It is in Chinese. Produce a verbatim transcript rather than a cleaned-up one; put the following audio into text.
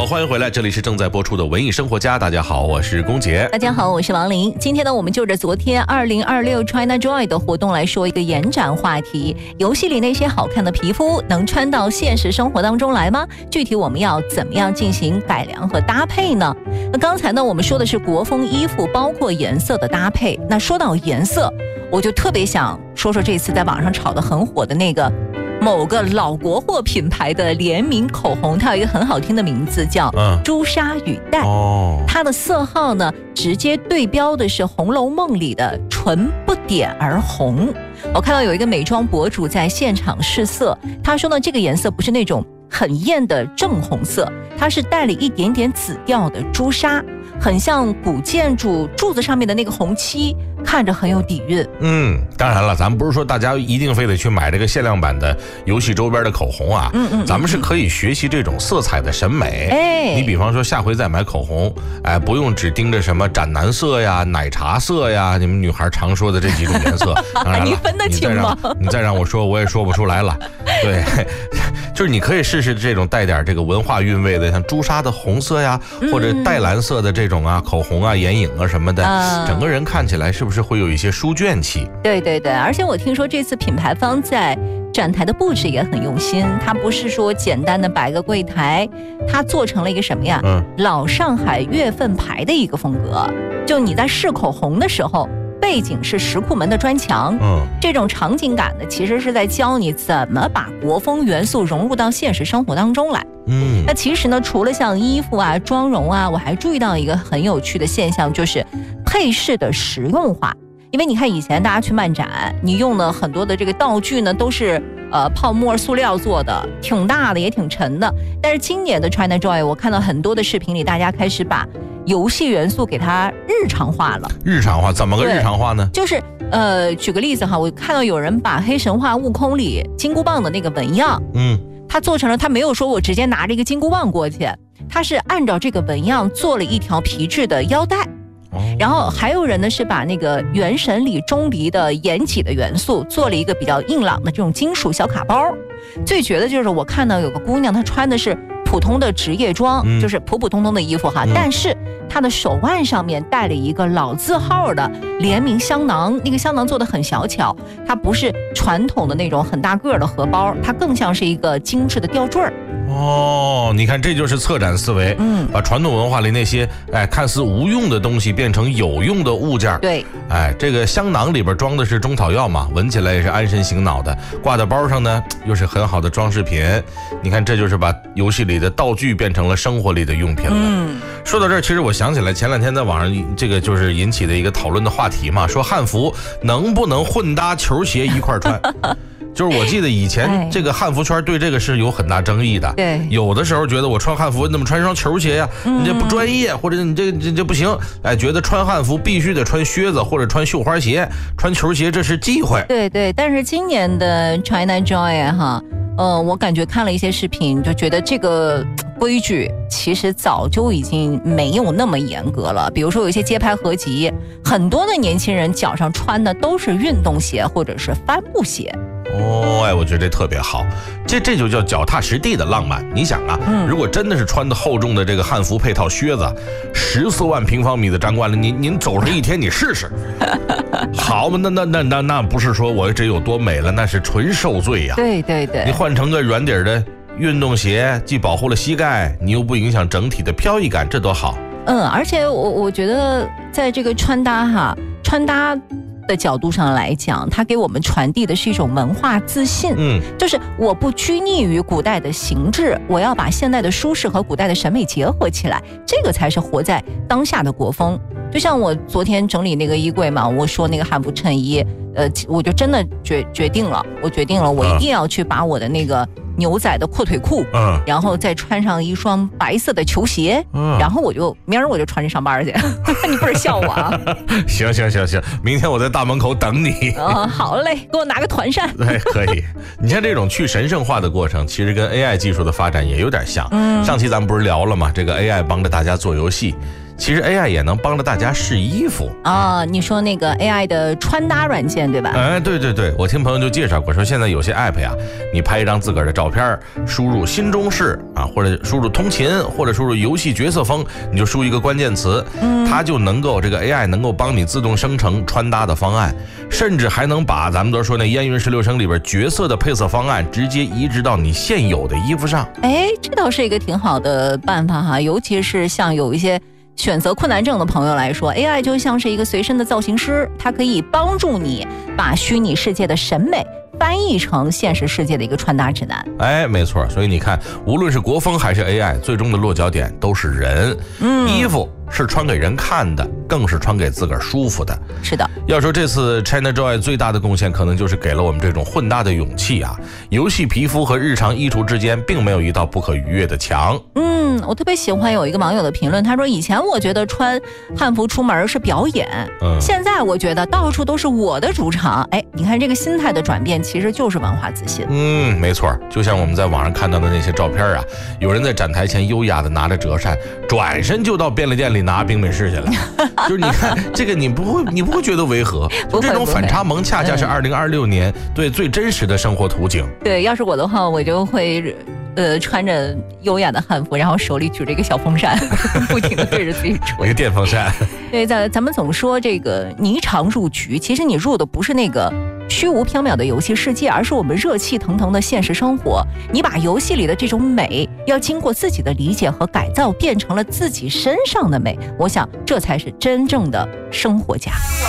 欢迎回来，这里是正在播出的文艺生活家。大家好，我是龚杰。 大家好，我是王琳。今天呢，我们就着昨天二零二六 China Joy 的活动来说一个延展话题：游戏里那些好看的皮肤能穿到现实生活当中来吗？具体我们要怎么样进行改良和搭配呢？那刚才呢，我们说的是国风衣服，包括颜色的搭配。那说到颜色，我就特别想说说这次在网上炒得很火的那个某个老国货品牌的联名口红，它有一个很好听的名字叫朱砂雨黛、嗯、它的色号呢直接对标的是《红楼梦》里的唇不点而红。我看到有一个美妆博主在现场试色，他说呢这个颜色不是那种很艳的正红色，它是带了一点点紫调的朱砂，很像古建筑柱子上面的那个红漆，看着很有底蕴。 嗯，当然了，咱们不是说大家一定非得去买这个限量版的游戏周边的口红啊，嗯嗯，咱们是可以学习这种色彩的审美。哎，你比方说下回再买口红，哎，不用只盯着什么斩男色呀、奶茶色呀，你们女孩常说的这几种颜色。当然了， 你分得清吗？ 你再让我说，我也说不出来了。对，就是你可以试试这种带点这个文化韵味的，像朱砂的红色呀，或者带蓝色的这种啊，口红啊、眼影啊什么的，嗯、整个人看起来是不是会有一些书卷气？ 对对对，而且我听说这次品牌方在展台的布置也很用心，它不是说简单的摆个柜台，它做成了一个什么呀？嗯，老上海月份牌的一个风格，就你在试口红的时候，背景是石库门的砖墙，嗯，这种场景感呢，其实是在教你怎么把国风元素融入到现实生活当中来。嗯，那其实呢，除了像衣服啊、妆容啊，我还注意到一个很有趣的现象，就是配饰的实用化。因为你看以前大家去漫展，你用的很多的这个道具呢，都是呃泡沫塑料做的，挺大的也挺沉的。但是今年的 China Joy， 我看到很多的视频里，大家开始把游戏元素给它日常化了。日常化怎么个日常化呢？ 就是呃，举个例子哈，我看到有人把黑神话悟空里金箍棒的那个纹样，嗯，他做成了，他没有说我直接拿着一个金箍棒过去，他是按照这个纹样做了一条皮质的腰带。然后还有人呢是把那个原神里钟离的延禧的元素做了一个比较硬朗的这种金属小卡包。最绝的就是我看到有个姑娘，她穿的是普通的职业装，嗯、就是普普通通的衣服哈，嗯、但是她的手腕上面带了一个老字号的联名香囊，那个香囊做的很小巧，它不是传统的那种很大个的荷包，它更像是一个精致的吊坠儿。 哦，你看这就是策展思维，嗯，把传统文化里那些哎看似无用的东西变成有用的物件。 对， 哎，这个香囊里边装的是中草药嘛，闻起来也是安神醒脑的，挂在包上呢又是很好的装饰品。你看这就是把游戏里的道具变成了生活里的用品了。嗯，说到这儿，其实我想起来前两天在网上这个就是引起的一个讨论的话题嘛，说汉服能不能混搭球鞋一块穿。就是我记得以前这个汉服圈对这个是有很大争议的，对，有的时候觉得我穿汉服你怎么穿双球鞋呀、啊？你这不专业，或者你这这这不行，哎，觉得穿汉服必须得穿靴子或者穿绣花鞋，穿球鞋这是忌讳。 对对，但是今年的 China Joy 哈，呃，我感觉看了一些视频，就觉得这个规矩其实早就已经没有那么严格了。比如说有一些街拍合集，很多的年轻人脚上穿的都是运动鞋或者是帆布鞋。 哦，哎，我觉得这特别好，这这就叫脚踏实地的浪漫。你想啊，嗯、如果真的是穿的厚重的这个汉服配套靴子，十四万平方米的展馆里，您您走上一天，你试试，好嘛？那那那那那不是说我这有多美了，那是纯受罪呀、啊。 对对对， 你换成个软底的运动鞋，既保护了膝盖，你又不影响整体的飘逸感，这多好。 嗯，而且我我觉得在这个穿搭哈，穿搭的角度上来讲，它给我们传递的是一种文化自信，嗯，就是我不拘泥于古代的形制，我要把现代的舒适和古代的审美结合起来，这个才是活在当下的国风。就像我昨天整理那个衣柜嘛，我说那个汉服衬衣，呃，我就真的决决定了，我决定了，我一定要去把我的那个牛仔的阔腿裤，嗯，然后再穿上一双白色的球鞋，嗯，然后我就明儿我就穿着上班去。你不是笑我啊？ 行行行行，明天我在大门口等你。 嗯，好嘞，给我拿个团扇。 对，可以。你看这种去神圣化的过程，其实跟 A I 技术的发展也有点像。嗯，上期咱们不是聊了吗？这个 A I 帮着大家做游戏。 其实 A I 也能帮着大家试衣服啊。你说那个 A I 的穿搭软件对吧？ 哎，对对对，我听朋友就介绍过，说现在有些 app 呀，你拍一张自个儿的照片，输入新中式啊，或者输入通勤，或者输入游戏角色风，你就输一个关键词，嗯，它就能够这个 A I 能够帮你自动生成穿搭的方案，甚至还能把咱们都说那烟云十六声里边角色的配色方案直接移植到你现有的衣服上。 哎，这倒是一个挺好的办法哈，尤其是像有一些选择困难症的朋友来说 ，A I 就像是一个随身的造型师，它可以帮助你把虚拟世界的审美翻译成现实世界的一个穿搭指南。 哎，没错，所以你看，无论是国风还是 A I， 最终的落脚点都是人。嗯，衣服是穿给人看的，更是穿给自个儿舒服的。 是的， 要说这次 ChinaJoy 最大的贡献，可能就是给了我们这种混搭的勇气啊。游戏皮肤和日常衣橱之间，并没有一道不可逾越的墙。 嗯，我特别喜欢有一个网友的评论，他说以前我觉得穿汉服出门是表演，嗯，现在我觉得到处都是我的主场。哎，你看这个心态的转变，其实就是文化自信。 嗯，没错，就像我们在网上看到的那些照片啊，有人在展台前优雅的拿着折扇，转身就到便利店里拿冰美式去了。就是你看这个，你不会你不会觉得违和，这种反差萌恰恰是二零二六年对最真实的生活途径。 对，要是我的话，我就会呃穿着优雅的汉服，然后手里举着一个小风扇，不停的对着自己吹。 一个电风扇。 对，咱咱们总说这个霓裳入局，其实你入的不是那个虚无缥缈的游戏世界，而是我们热气腾腾的现实生活。你把游戏里的这种美，要经过自己的理解和改造，变成了自己身上的美。我想，这才是真正的生活家。